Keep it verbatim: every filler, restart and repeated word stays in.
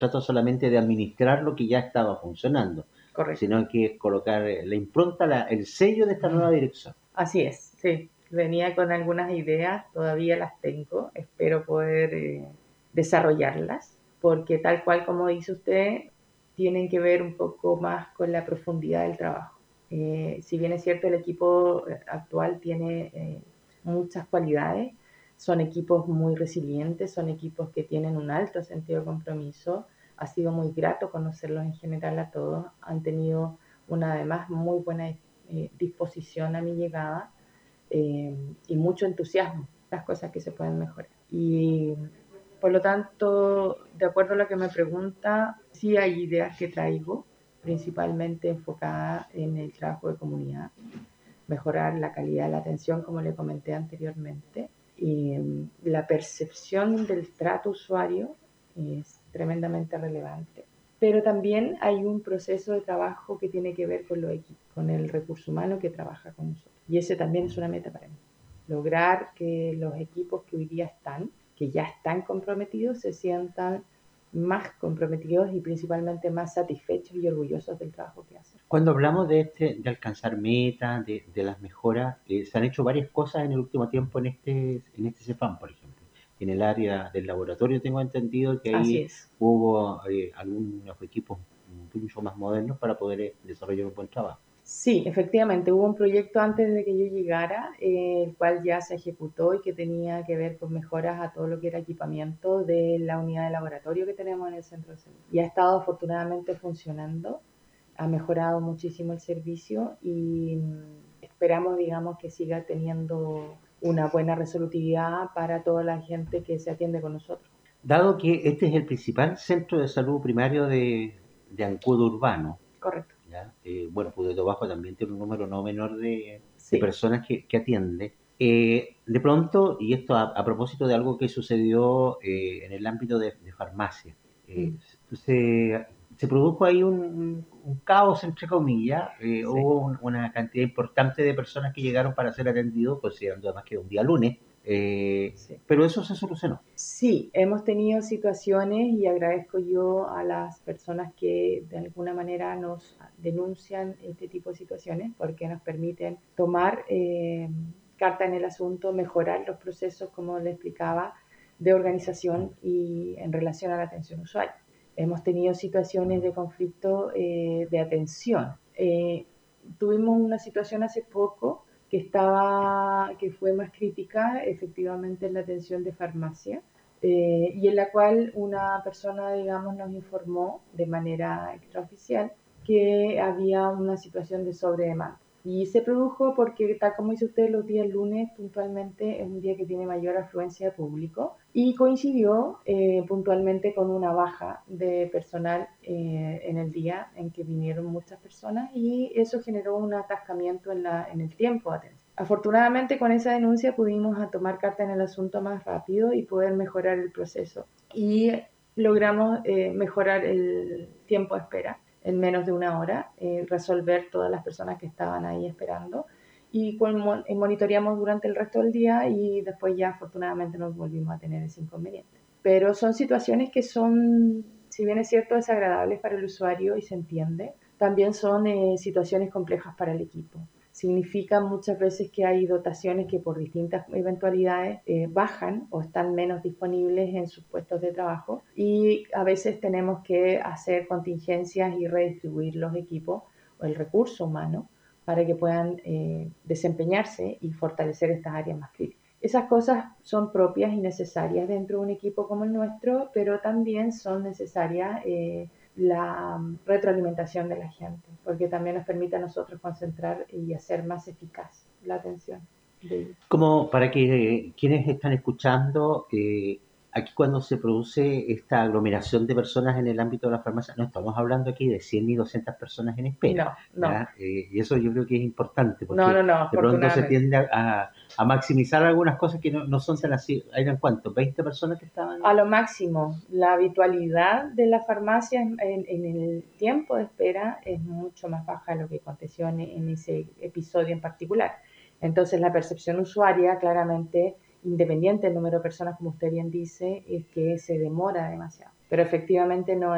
trata solamente de administrar lo que ya estaba funcionando, Correcto. sino que es colocar la impronta, la, el sello de esta nueva dirección. Así es, sí. Venía con algunas ideas, todavía las tengo, espero poder eh, desarrollarlas, porque tal cual como dice usted, tienen que ver un poco más con la profundidad del trabajo. Eh, si bien es cierto, el equipo actual tiene eh, muchas cualidades, son equipos muy resilientes, son equipos que tienen un alto sentido de compromiso. Ha sido muy grato conocerlos en general a todos, han tenido una además muy buena eh, disposición a mi llegada eh, y mucho entusiasmo, las cosas que se pueden mejorar. Y por lo tanto, de acuerdo a lo que me pregunta, sí hay ideas que traigo, principalmente enfocadas en el trabajo de comunidad, mejorar la calidad de la atención, como le comenté anteriormente, y la percepción del trato usuario es tremendamente relevante. Pero también hay un proceso de trabajo que tiene que ver con, lo con el recurso humano que trabaja con nosotros. Y ese también es una meta para mí. Lograr que los equipos que hoy día están, que ya están comprometidos, se sientan más comprometidos y principalmente más satisfechos y orgullosos del trabajo que hacen. Cuando hablamos de este, de alcanzar metas, de, de las mejoras, eh, se han hecho varias cosas en el último tiempo en este, en este CEFAM, por ejemplo. En el área del laboratorio tengo entendido que Así ahí es. hubo eh, algunos equipos mucho más modernos para poder eh, desarrollar un buen trabajo. Sí, efectivamente, hubo un proyecto antes de que yo llegara, eh, el cual ya se ejecutó y que tenía que ver con mejoras a todo lo que era equipamiento de la unidad de laboratorio que tenemos en el centro de salud. Y ha estado afortunadamente funcionando, ha mejorado muchísimo el servicio y esperamos, digamos, que siga teniendo una buena resolutividad para toda la gente que se atiende con nosotros. Dado que este es el principal centro de salud primario de, de Ancudo Urbano, Correcto. ¿ya? Eh, bueno, Pudeto Bajo también tiene un número no menor de, de Sí. personas que, que atiende. Eh, de pronto, y esto a, a, propósito de algo que sucedió eh, en el ámbito de, de farmacia, eh, Mm. se, se, produjo ahí un, un caos, entre comillas. Eh, Sí. hubo un, una cantidad importante de personas que llegaron para ser atendidos, considerando además que era un día lunes, eh, Sí. pero eso se solucionó. Sí, hemos tenido situaciones y agradezco yo a las personas que de alguna manera nos denuncian este tipo de situaciones porque nos permiten tomar eh, carta en el asunto, mejorar los procesos, como le explicaba, de organización y en relación a la atención usuaria. Hemos tenido situaciones de conflicto eh, de atención. Eh, tuvimos una situación hace poco que estaba, que fue más crítica efectivamente en la atención de farmacia, eh, y en la cual una persona, digamos, nos informó de manera extraoficial que había una situación de sobredemanda. Y se produjo porque, tal como dice usted, los días lunes puntualmente es un día que tiene mayor afluencia de público y coincidió eh, puntualmente con una baja de personal eh, en el día en que vinieron muchas personas y eso generó un atascamiento en, la, en el tiempo de atención. Afortunadamente con esa denuncia pudimos tomar carta en el asunto más rápido y poder mejorar el proceso y logramos eh, mejorar el tiempo de espera en menos de una hora, eh, resolver todas las personas que estaban ahí esperando y monitoreamos durante el resto del día y después ya afortunadamente nos volvimos a tener ese inconveniente. Pero son situaciones que son, si bien es cierto, desagradables para el usuario y se entiende, también son eh, situaciones complejas para el equipo. Significa muchas veces que hay dotaciones que por distintas eventualidades eh, bajan o están menos disponibles en sus puestos de trabajo y a veces tenemos que hacer contingencias y redistribuir los equipos o el recurso humano para que puedan eh, desempeñarse y fortalecer estas áreas más críticas. Esas cosas son propias y necesarias dentro de un equipo como el nuestro, pero también son necesarias eh, la retroalimentación de la gente, porque también nos permite a nosotros concentrar y hacer más eficaz la atención de ellos. Como para que eh, quienes están escuchando, eh, aquí cuando se produce esta aglomeración de personas en el ámbito de la farmacia, no estamos hablando aquí de cien ni doscientas personas en espera, No, no, ¿ya? Eh, y eso yo creo que es importante no, no, porque no, de pronto se afortunadamente. tiende a, a maximizar algunas cosas que no, no son tan Sí. así. ¿Eran cuántos? ¿veinte personas que estaban? A lo máximo, la habitualidad de la farmacia en, en, en el tiempo de espera es mucho más baja de lo que aconteció en, en ese episodio en particular. Entonces, la percepción usuaria, claramente, independiente del número de personas, como usted bien dice, es que se demora demasiado. Pero efectivamente no